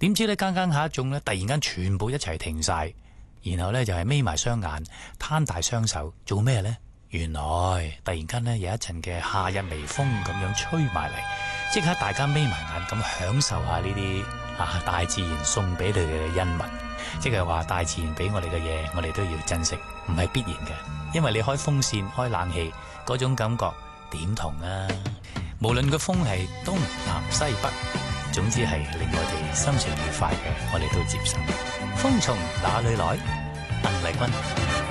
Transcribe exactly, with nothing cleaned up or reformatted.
點知咧，間間下一種咧，突然間全部一齊停晒，然後咧就係眯埋雙眼，攤大雙手，做咩呢？原來突然間咧有一陣嘅夏日微風咁樣吹埋嚟，即刻大家眯埋眼咁享受下呢啲啊大自然送俾你嘅恩物，即係話大自然俾我哋嘅嘢，我哋都要珍惜，唔係必然嘅，因為你開風扇、開冷氣嗰種感覺點同啊？無論個風係東南西北，總之係令我哋心情愉快嘅，我哋都接受。風從哪裏來？鄧麗君。